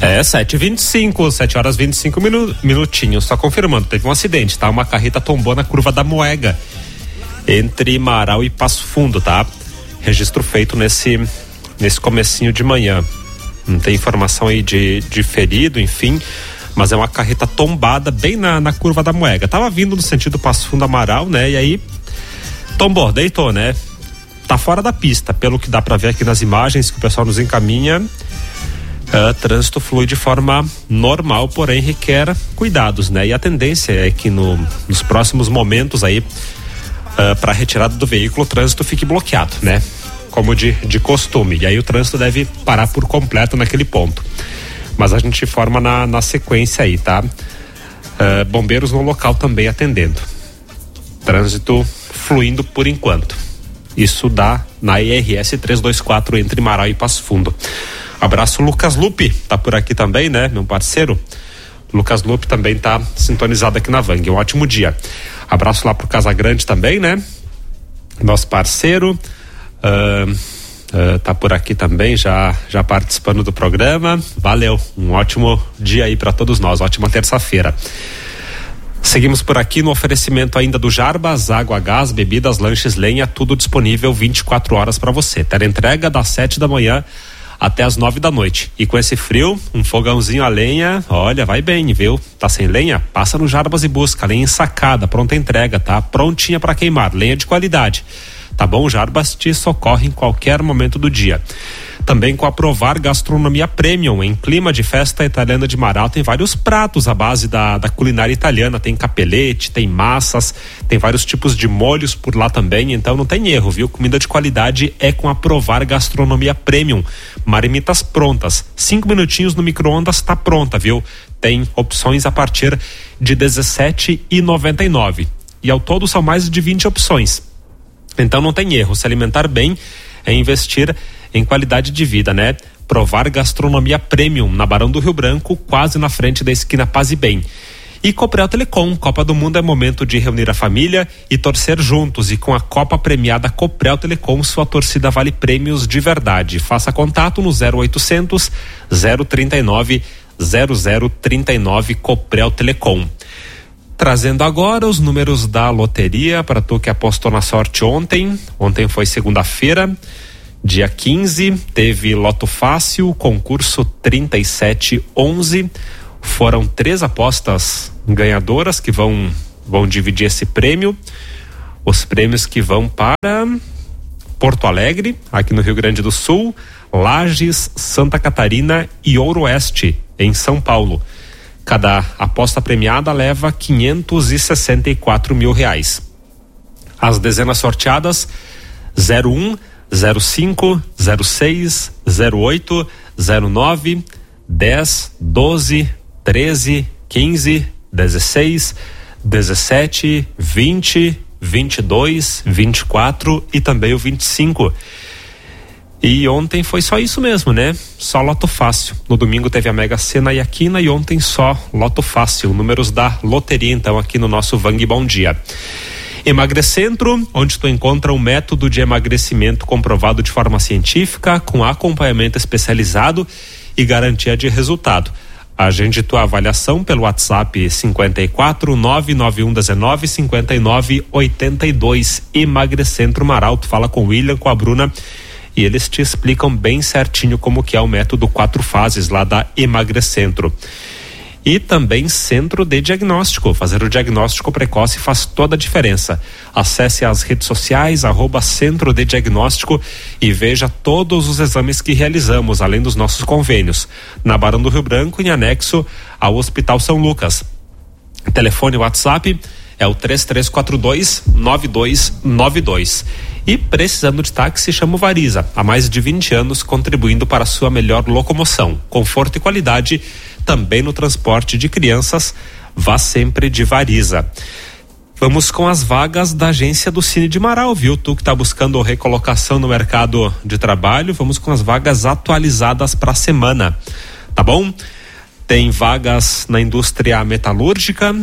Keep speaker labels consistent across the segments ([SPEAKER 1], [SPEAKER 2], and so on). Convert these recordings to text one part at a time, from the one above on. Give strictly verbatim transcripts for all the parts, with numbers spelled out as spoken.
[SPEAKER 1] É, sete e vinte e cinco, sete horas e vinte e cinco minu, minutinhos, só confirmando, teve um acidente, tá? Uma carreta tombou na curva da Moega, entre Marau e Passo Fundo, tá? Registro feito nesse, nesse comecinho de manhã. Não tem informação aí de, de ferido, enfim, mas é uma carreta tombada bem na, na curva da Moega. Tava vindo no sentido Passo Fundo Amaral, né? E aí tombou, deitou, né? Tá fora da pista, pelo que dá pra ver aqui nas imagens que o pessoal nos encaminha. Uh, trânsito flui de forma normal, porém requer cuidados, né? E a tendência é que no, nos próximos momentos aí, uh, para retirada do veículo, o trânsito fique bloqueado, né? Como de, de costume. E aí o trânsito deve parar por completo naquele ponto. Mas a gente informa na, na sequência aí, tá? Uh, bombeiros no local também atendendo. Trânsito fluindo por enquanto. Isso dá na I R S trezentos e vinte e quatro entre Marau e Passo Fundo. Abraço, Lucas Lupe, tá por aqui também, né? Meu parceiro. Lucas Lupe também tá sintonizado aqui na Vang. Um ótimo dia. Abraço lá pro Casagrande também, né? Nosso parceiro. Uh, uh, tá por aqui também, já, já participando do programa. Valeu. Um ótimo dia aí para todos nós. Ótima terça-feira. Seguimos por aqui no oferecimento ainda do Jarbas, água, gás, bebidas, lanches, lenha, tudo disponível vinte e quatro horas para você. Ter entrega das sete da manhã até as nove da noite. E com esse frio, um fogãozinho a lenha, olha, vai bem, viu? Tá sem lenha? Passa no Jarbas e busca. Lenha ensacada, pronta entrega, tá? Prontinha para queimar, lenha de qualidade. Tá bom? Jarbas te socorre em qualquer momento do dia. Também com a Provar Gastronomia Premium, em clima de festa italiana de Marau, tem vários pratos à base da, da culinária italiana, tem capelete, tem massas, tem vários tipos de molhos por lá também, então não tem erro, viu? Comida de qualidade é com a Provar Gastronomia Premium. Marmitas prontas, cinco minutinhos no micro-ondas tá pronta, viu? Tem opções a partir de dezessete reais e noventa e nove centavos. E ao todo são mais de vinte opções. Então não tem erro, se alimentar bem é investir em qualidade de vida, né? Provar Gastronomia Premium, na Barão do Rio Branco, quase na frente da esquina Paz e Bem. E Coprel Telecom, Copa do Mundo é momento de reunir a família e torcer juntos, e com a Copa premiada Coprel Telecom, sua torcida vale prêmios de verdade. Faça contato no zero oitocentos, zero trinta e nove, zero zero trinta e nove Coprel Telecom. Trazendo agora os números da loteria para tu que apostou na sorte ontem. Ontem foi segunda-feira, dia quinze, teve Loto Fácil, concurso trinta e sete onze. Foram três apostas ganhadoras que vão, vão dividir esse prêmio. Os prêmios que vão para Porto Alegre, aqui no Rio Grande do Sul, Lages, Santa Catarina e Ouro Oeste, em São Paulo. Cada aposta premiada leva quinhentos e sessenta e quatro mil reais. As dezenas sorteadas: zero um, zero cinco, zero seis, zero oito, zero nove, dez, doze, treze, quinze, dezesseis, dezessete, vinte, vinte e dois, vinte e quatro e também o vinte e cinco. E ontem foi só isso mesmo, né? Só Loto Fácil. No domingo teve a Mega Sena e a Quina, e ontem só Loto Fácil. Números da loteria, então, aqui no nosso Vang Bom Dia. Emagrecentro, onde tu encontra um método de emagrecimento comprovado de forma científica, com acompanhamento especializado e garantia de resultado. Agende tua avaliação pelo WhatsApp cinquenta e quatro, nove nove um dezenove, cinquenta e nove, oitenta e dois. Emagrecentro Marau. Tu fala com o William, com a Bruna, e eles te explicam bem certinho como que é o método quatro fases lá da Emagrecentro. E também Centro de Diagnóstico. Fazer o diagnóstico precoce faz toda a diferença. Acesse as redes sociais, arroba Centro de Diagnóstico, e veja todos os exames que realizamos, além dos nossos convênios. Na Barão do Rio Branco, em anexo ao Hospital São Lucas. Telefone WhatsApp é o três três quatro dois, nove dois nove dois. E precisando de táxi, chama o Variza. Há mais de vinte anos contribuindo para a sua melhor locomoção, conforto e qualidade, também no transporte de crianças. Vá sempre de Variza. Vamos com as vagas da agência do Cine de Marau, viu? Tu que está buscando recolocação no mercado de trabalho, vamos com as vagas atualizadas para a semana, tá bom? Tem vagas na indústria metalúrgica,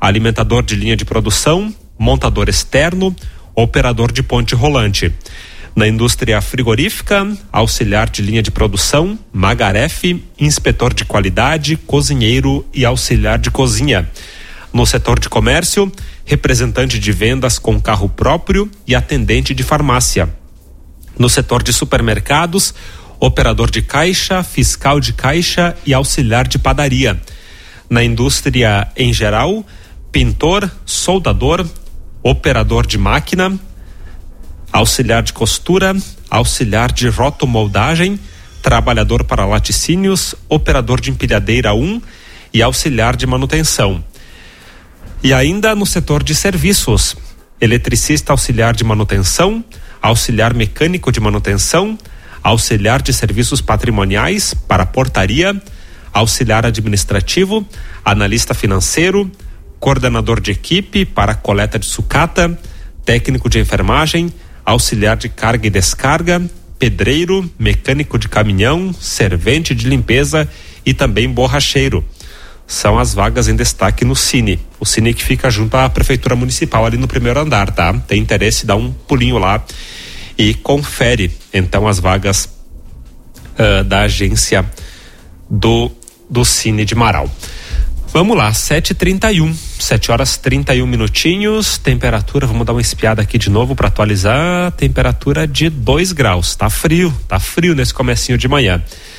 [SPEAKER 1] alimentador de linha de produção, montador externo, operador de ponte rolante. Na indústria frigorífica, auxiliar de linha de produção, Magaref, inspetor de qualidade, cozinheiro e auxiliar de cozinha. No setor de comércio, representante de vendas com carro próprio e atendente de farmácia. No setor de supermercados, operador de caixa, fiscal de caixa e auxiliar de padaria. Na indústria em geral, pintor, soldador, operador de máquina, auxiliar de costura, auxiliar de rotomoldagem, trabalhador para laticínios, operador de empilhadeira um e auxiliar de manutenção. E ainda no setor de serviços, eletricista auxiliar de manutenção, auxiliar mecânico de manutenção, auxiliar de serviços patrimoniais para portaria, auxiliar administrativo, analista financeiro, coordenador de equipe para coleta de sucata, técnico de enfermagem, auxiliar de carga e descarga, pedreiro, mecânico de caminhão, servente de limpeza e também borracheiro. São as vagas em destaque no Cine. O Cine que fica junto à Prefeitura Municipal ali no primeiro andar, tá? Tem interesse, dá um pulinho lá e confere então as vagas uh, da agência do, do Cine de Marau. Vamos lá, sete e trinta e um, sete horas trinta e um minutinhos, temperatura, vamos dar uma espiada aqui de novo para atualizar, temperatura de dois graus, tá frio, tá frio nesse comecinho de manhã.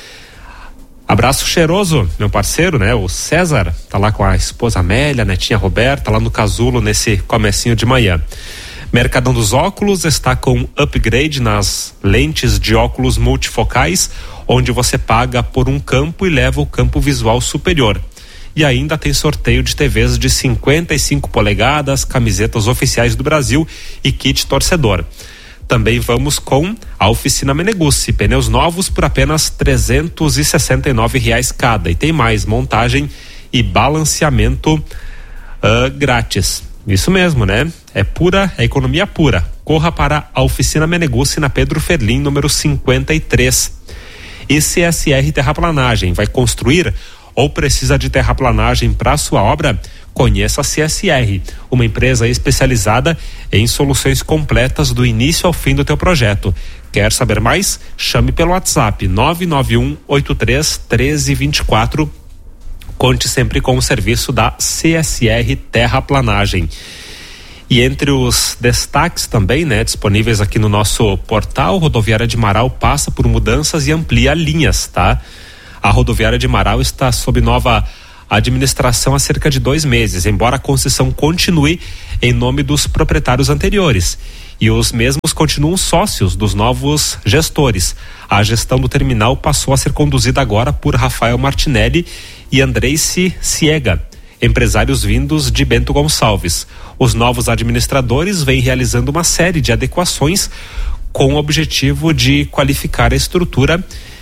[SPEAKER 1] Abraço cheiroso, meu parceiro, né, o César, tá lá com a esposa Amélia, a netinha Roberta, lá no casulo nesse comecinho de manhã. Mercadão dos Óculos está com upgrade nas lentes de óculos multifocais, onde você paga por um campo e leva o campo visual superior. E ainda tem sorteio de T Vs de cinquenta e cinco polegadas, camisetas oficiais do Brasil e kit torcedor. Também vamos com a Oficina Meneguzzi, pneus novos por apenas trezentos e sessenta e nove reais cada. E tem mais, montagem e balanceamento uh, grátis. Isso mesmo, né? É pura, é economia pura. Corra para a Oficina Meneguzzi na Pedro Ferlim, número cinquenta e três. E C S R Terraplanagem, vai construir ou precisa de terraplanagem para sua obra? Conheça a C S R, uma empresa especializada em soluções completas do início ao fim do teu projeto. Quer saber mais? Chame pelo WhatsApp nove nove um oito três um três dois quatro. Conte sempre com o serviço da C S R Terraplanagem. E entre os destaques também, né, disponíveis aqui no nosso portal, Rodoviária de Marau passa por mudanças e amplia linhas, tá? A Rodoviária de Marau está sob nova administração há cerca de dois meses, embora a concessão continue em nome dos proprietários anteriores. E os mesmos continuam sócios dos novos gestores. A gestão do terminal passou a ser conduzida agora por Rafael Martinelli e Andreice Ciega, empresários vindos de Bento Gonçalves. Os novos administradores vêm realizando uma série de adequações com o objetivo de qualificar a estrutura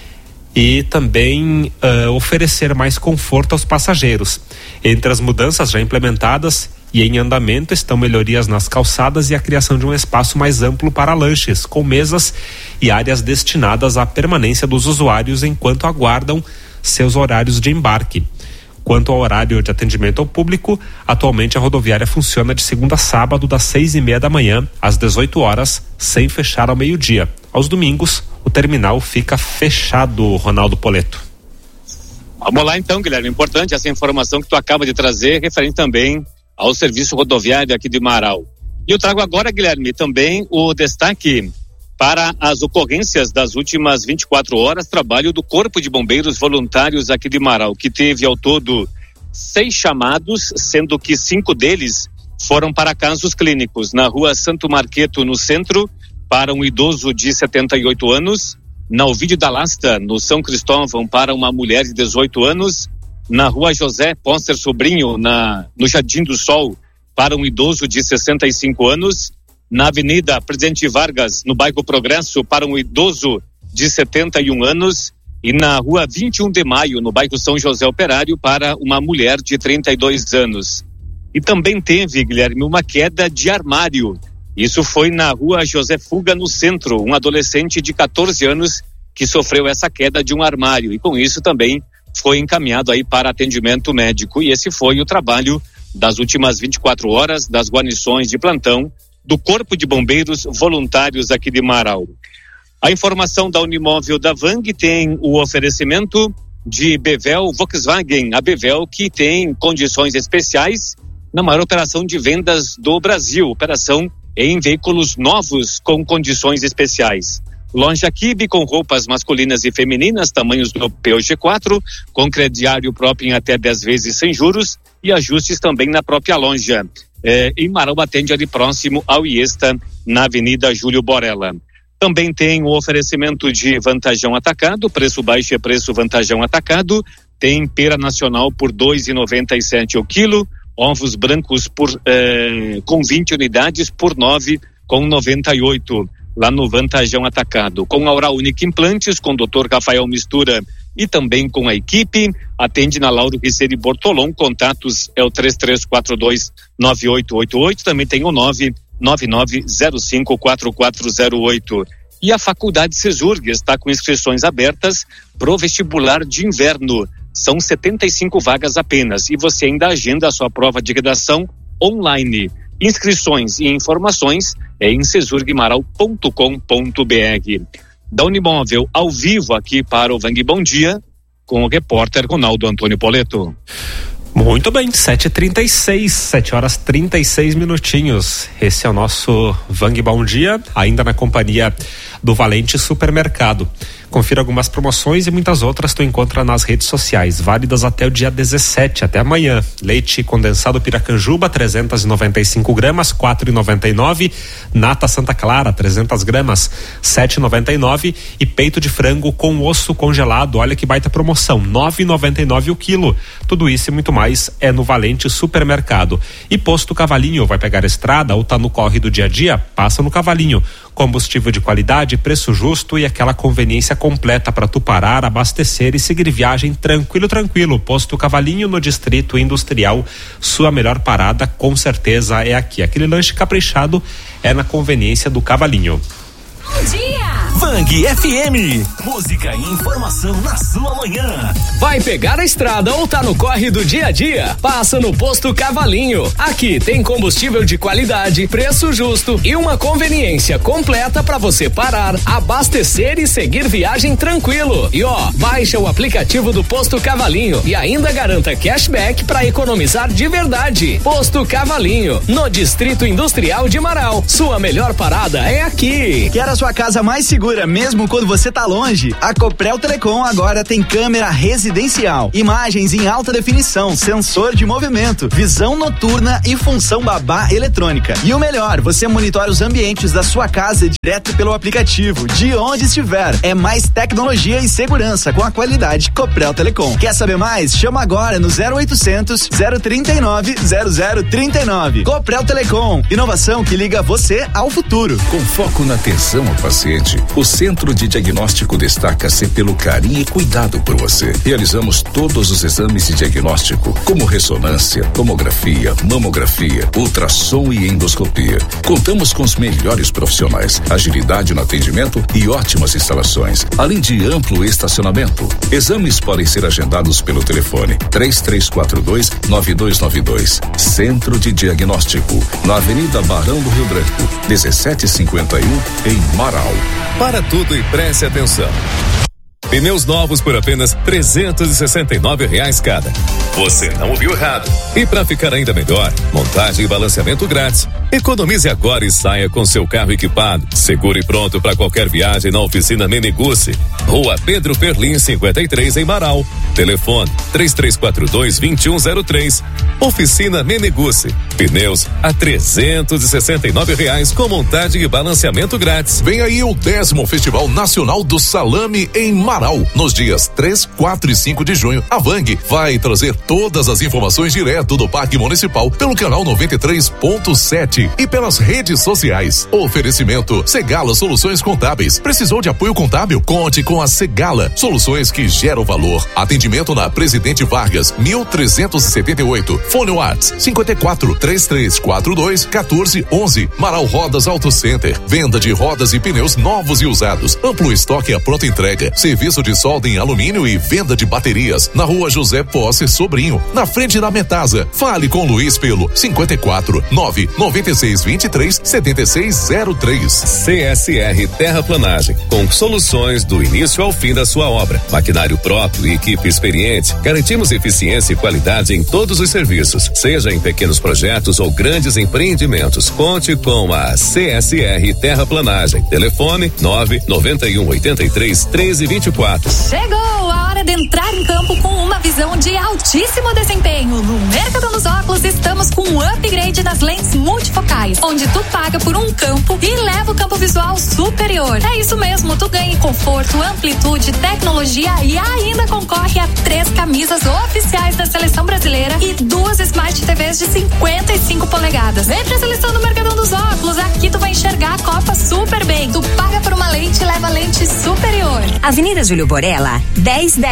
[SPEAKER 1] e também uh, oferecer mais conforto aos passageiros. Entre as mudanças já implementadas e em andamento estão melhorias nas calçadas e a criação de um espaço mais amplo para lanches, com mesas e áreas destinadas à permanência dos usuários enquanto aguardam seus horários de embarque. Quanto ao horário de atendimento ao público, atualmente a rodoviária funciona de segunda a sábado, das seis e meia da manhã às dezoito horas, sem fechar ao meio-dia. Aos domingos, o terminal fica fechado, Ronaldo Poleto.
[SPEAKER 2] Vamos lá então, Guilherme. Importante essa informação que tu acaba de trazer, referente também ao serviço rodoviário aqui de Marau. E eu trago agora, Guilherme, também o destaque para as ocorrências das últimas vinte e quatro horas, trabalho do Corpo de Bombeiros Voluntários aqui de Marau, que teve ao todo seis chamados, sendo que cinco deles foram para casos clínicos. Na rua Santo Marqueto, no centro, para um idoso de setenta e oito anos, na Ovídio da Lasta, no São Cristóvão, para uma mulher de dezoito anos, na rua José Póster Sobrinho, na, no Jardim do Sol, para um idoso de sessenta e cinco anos, na Avenida Presidente Vargas, no bairro Progresso, para um idoso de setenta e um anos, e na rua vinte e um de maio, no bairro São José Operário, para uma mulher de trinta e dois anos. E também teve, Guilherme, uma queda de armário. Isso foi na rua José Fuga, no centro, um adolescente de quatorze anos que sofreu essa queda de um armário, e com isso também foi encaminhado aí para atendimento médico. E esse foi o trabalho das últimas vinte e quatro horas das guarnições de plantão do Corpo de Bombeiros Voluntários aqui de Marau. A informação da Unimóvel da Vang tem o oferecimento de Bevel Volkswagen, a Bevel que tem condições especiais na maior operação de vendas do Brasil, operação em veículos novos com condições especiais. Loja Kibe com roupas masculinas e femininas, tamanhos do P O G quatro, com crediário próprio em até dez vezes sem juros e ajustes também na própria loja. É, em Marau atende ali próximo ao Iesta, na Avenida Júlio Borella. Também tem o oferecimento de Vantajão Atacado, preço baixo é preço Vantajão Atacado, tem pera nacional por dois reais e noventa e sete o quilo, ovos brancos por, eh, com vinte unidades por nove reais e noventa e oito lá no Vantajão Atacado. Com a Oral Unique Implantes, com o doutor Rafael Mistura e também com a equipe, atende na Lauro Riceri Bortolom, contatos é o três três quatro dois nove oito oito oito, também tem o nove nove nove zero cinco quatro quatro zero oito. E a Faculdade Cesurg está com inscrições abertas pro vestibular de inverno. São setenta e cinco vagas apenas e você ainda agenda a sua prova de redação online. Inscrições e informações é em cesurgmaral ponto com ponto br. Da Unimóvel ao vivo aqui para o Vang Bom Dia, com o repórter Ronaldo Antônio Poleto.
[SPEAKER 1] Muito bem, sete e trinta e seis, sete horas trinta e seis minutinhos. Esse é o nosso Vang Bom Dia, ainda na companhia do Valente Supermercado. Confira algumas promoções e muitas outras tu encontra nas redes sociais, válidas até o dia dezessete, até amanhã. Leite condensado Piracanjuba, trezentos e noventa e cinco gramas, quatro reais e noventa e nove. Nata Santa Clara, trezentas gramas, sete reais e noventa e nove. E peito de frango com osso congelado, olha que baita promoção, nove reais e noventa e nove o quilo. Tudo isso e muito mais é no Valente Supermercado. E Posto Cavalinho, vai pegar a estrada ou tá no corre do dia a dia? Passa no Cavalinho. Combustível de qualidade, preço justo e aquela conveniência completa para tu parar, abastecer e seguir viagem tranquilo, tranquilo. Posto Cavalinho no Distrito Industrial, sua melhor parada com certeza é aqui. Aquele lanche caprichado é na conveniência do Cavalinho.
[SPEAKER 3] Bom dia! Vang F M, música e informação na sua manhã.
[SPEAKER 4] Vai pegar a estrada ou tá no corre do dia a dia? Passa no Posto Cavalinho. Aqui tem combustível de qualidade, preço justo e uma conveniência completa para você parar, abastecer e seguir viagem tranquilo. E ó, baixa o aplicativo do Posto Cavalinho e ainda garanta cashback para economizar de verdade. Posto Cavalinho, no Distrito Industrial de Marau. Sua melhor parada é aqui.
[SPEAKER 5] Quer a sua casa mais segura mesmo quando você tá longe? A Coprel Telecom agora tem câmera residencial, imagens em alta definição, sensor de movimento, visão noturna e função babá eletrônica. E o melhor, você monitora os ambientes da sua casa direto pelo aplicativo, de onde estiver. É mais tecnologia e segurança com a qualidade Coprel Telecom. Quer saber mais? Chama agora no zero oitocentos, zero trinta e nove, zero zero trinta e nove. Coprel Telecom, inovação que liga você ao futuro.
[SPEAKER 6] Com foco na atenção ao paciente, o Centro de Diagnóstico destaca-se pelo carinho e cuidado por você. Realizamos todos os exames de diagnóstico, como ressonância, tomografia, mamografia, ultrassom e endoscopia. Contamos com os melhores profissionais, agilidade no atendimento e ótimas instalações, além de amplo estacionamento. Exames podem ser agendados pelo telefone três três quatro dois, nove dois nove dois. Centro de Diagnóstico, na Avenida Barão do Rio Branco, dezessete cinquenta e um, em Marau.
[SPEAKER 7] Para tudo e preste atenção. Pneus novos por apenas trezentos e sessenta e nove reais cada. Você não ouviu errado. E para ficar ainda melhor, montagem e balanceamento grátis. Economize agora e saia com seu carro equipado, seguro e pronto para qualquer viagem na oficina Meneguzzi. Rua Pedro Perlin, cinquenta e três, em Marau. Telefone três três quatro dois, dois um zero três. Oficina Meneguzzi. Pneus a trezentos e sessenta e nove reais com montagem e balanceamento grátis.
[SPEAKER 8] Vem aí o décimo Festival Nacional do Salame em Marau. Nos dias três, quatro e cinco de junho, a Vang vai trazer todas as informações direto do Parque Municipal pelo canal noventa e três ponto sete e pelas redes sociais. Oferecimento Segala Soluções Contábeis. Precisou de apoio contábil? Conte com a Segala. Soluções que geram valor. Atendimento na Presidente Vargas, mil trezentos e setenta e oito. Fone Whats cinquenta e quatro, trinta e três quarenta e dois, quatorze onze. Marau Rodas Auto Center. Venda de rodas e pneus novos e usados. Amplo estoque à pronta entrega. Serviço serviço de solda em alumínio e venda de baterias na rua José Posse Sobrinho, na frente da Metasa. Fale com Luiz pelo cinquenta e quatro, nove noventa e seis, vinte e três, setenta e seis zero três.
[SPEAKER 7] C S R Terraplanagem, com soluções do início ao fim da sua obra. Maquinário próprio e equipe experiente, garantimos eficiência e qualidade em todos os serviços, seja em pequenos projetos ou grandes empreendimentos. Conte com a C S R Terraplanagem. Telefone nove noventa e um, oitenta e três, treze, vinte e quatro.
[SPEAKER 9] Chegou a hora de entrar em campo com uma visão de altíssimo desempenho. No Mercadão dos Óculos estamos com um upgrade nas lentes multifocais, onde tu paga por um campo e leva o campo visual superior. É isso mesmo, tu ganha em conforto, amplitude, tecnologia e ainda concorre a três camisas oficiais da Seleção Brasileira e duas Smart T Vs de cinquenta e cinco polegadas. Vem pra seleção do Mercadão dos Óculos, aqui tu vai enxergar a Copa super bem. Tu paga por uma lente e leva lente superior.
[SPEAKER 10] Avenida Júlio Borella, dez dez.